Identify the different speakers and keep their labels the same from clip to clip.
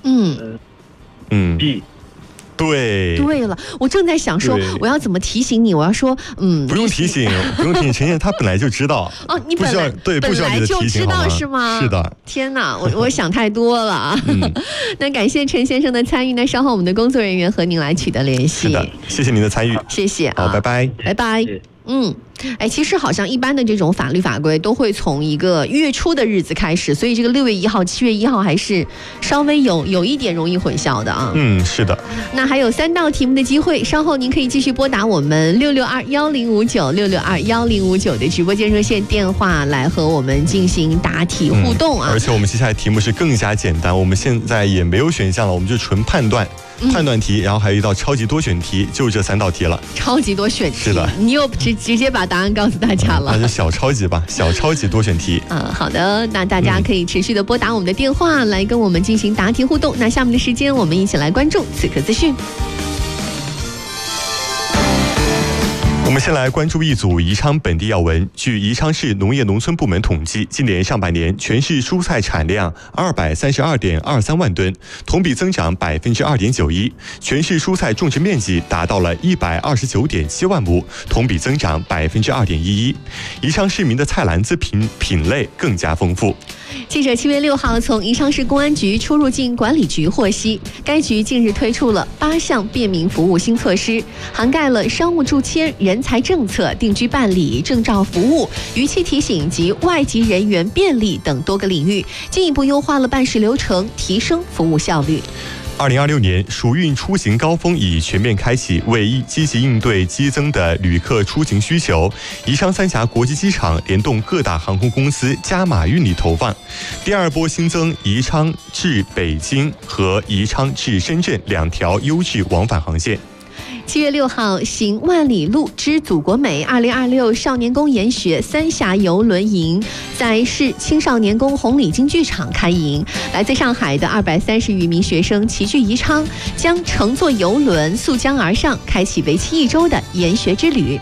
Speaker 1: B。
Speaker 2: 对了，我正在想说我要怎么提醒你，我要说
Speaker 1: 不用提醒，陈燕他本来就知道
Speaker 2: 哦，你本来就知道是吗？
Speaker 1: 是的。
Speaker 2: 天哪，我想太多了啊。那感谢陈先生的参与，那稍后我们的工作人员和您来取得联系。
Speaker 1: 是的，谢谢您的参与，
Speaker 2: 谢谢啊，
Speaker 1: 好，拜拜，
Speaker 2: 拜拜。其实好像一般的这种法律法规都会从一个月初的日子开始，所以这个6月1号、7月1号还是稍微有一点容易混淆的啊。
Speaker 1: 是的。
Speaker 2: 那还有3道题目的机会，稍后您可以继续拨打我们6621059的直播间热线电话来和我们进行答题互动啊。
Speaker 1: 而且我们接下来题目是更加简单，我们现在也没有选项了，我们就纯判断题，然后还有一道超级多选题，就这3道题了。
Speaker 2: 超级多选题，
Speaker 1: 是的，
Speaker 2: 你又直接把答案告诉大家了。
Speaker 1: 那就小超级吧，小超级多选题。
Speaker 2: 好的，那大家可以持续的拨打我们的电话来跟我们进行答题互动。那下面的时间，我们一起来关注此刻资讯。
Speaker 1: 我们先来关注一组宜昌本地要闻。据宜昌市农业农村部门统计，今年上半年全市蔬菜产量232.23万吨，同比增长2.91%，全市蔬菜种植面积达到了129.7万亩，同比增长2.11%。宜昌市民的菜篮子品类更加丰富。
Speaker 2: 记者7月6号从宜昌市公安局出入境管理局获悉，该局近日推出了8项便民服务新措施，涵盖了商务驻签、人才政策、定居办理、证照服务、逾期提醒及外籍人员便利等多个领域，进一步优化了办事流程，提升服务效率。
Speaker 1: 2026年暑运出行高峰已全面开启，为积极应对激增的旅客出行需求，宜昌3峡国际机场联动各大航空公司加码运力投放。第2波新增宜昌至北京和宜昌至深圳2条优质往返航线。
Speaker 2: 7月6号，行万里路之祖国美2026少年宫研学3峡邮轮营在市青少年宫红礼金剧场开营，来自上海的230余名学生齐聚宜昌，将乘坐邮轮溯江而上，开启为期1周的研学之旅。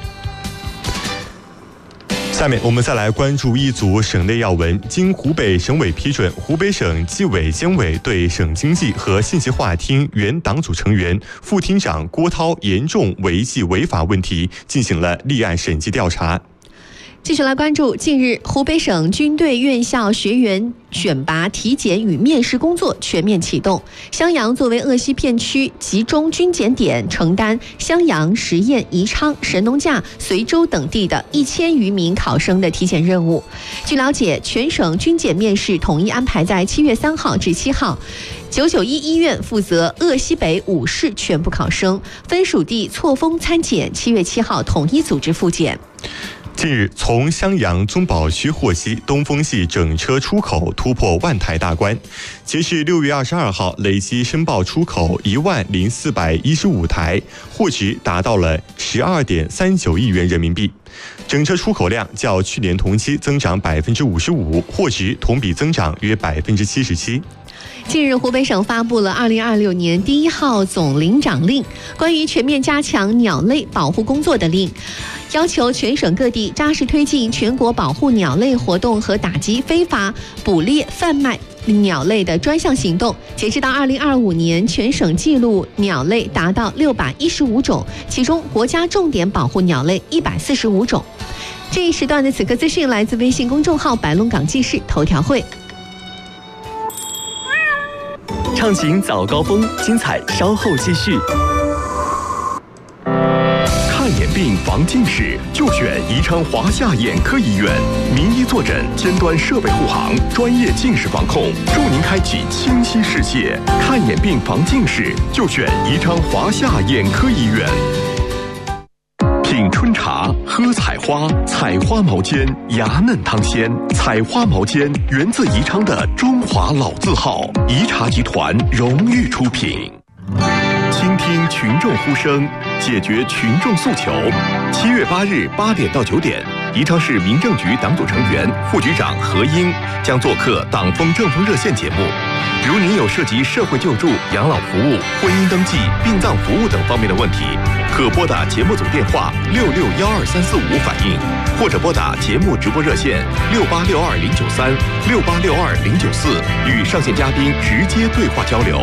Speaker 1: 下面我们再来关注一组省内要闻。经湖北省委批准，湖北省纪委监委对省经济和信息化厅原党组成员、副厅长郭涛严重违纪违法问题进行了立案审计调查。
Speaker 2: 继续来关注，近日湖北省军队院校学员选拔、体检与面试工作全面启动。襄阳作为鄂西片区集中军检点，承担襄阳、十堰、宜昌、神农架、随州等地的1000余名考生的体检任务。据了解，全省军检面试统一安排在7月3号至7号。991医院负责鄂西北5市全部考生，分属地错峰参检，7月7号统一组织复检。
Speaker 1: 近日，从襄阳宗宝区获悉，东风系整车出口突破万台大关。截至6月22号，累计申报出口10415台，货值达到了12.39亿元人民币。整车出口量较去年同期增长55%，货值同比增长约77%。
Speaker 2: 近日，湖北省发布了2026年第1号总领长令，关于全面加强鸟类保护工作的令，要求全省各地扎实推进全国保护鸟类活动和打击非法捕猎贩卖鸟类的专项行动。截止到2025年，全省记录鸟类达到615种，其中国家重点保护鸟类145种。这一时段的此刻资讯来自微信公众号白龙港记事头条会。
Speaker 3: 畅行早高峰，精彩稍后继续。看眼病防近视，就选宜昌华夏眼科医院，名医坐诊，尖端设备护航，专业近视防控，助您开启清晰视界。看眼病防近视，就选宜昌华夏眼科医院。品春茶，喝采花，采花毛尖，牙嫩汤鲜。采花毛尖源自宜昌的中华老字号，宜茶集团荣誉出品。倾听群众呼声，解决群众诉求。7月8日8点到9点，宜昌市民政局党组成员、副局长何英将做客党风政风热线节目。如您有涉及社会救助、养老服务、婚姻登记、殡葬服务等方面的问题，可拨打节目组电话6612-345反映，或者拨打节目直播热线6862-093、6862-094，与上线嘉宾直接对话交流。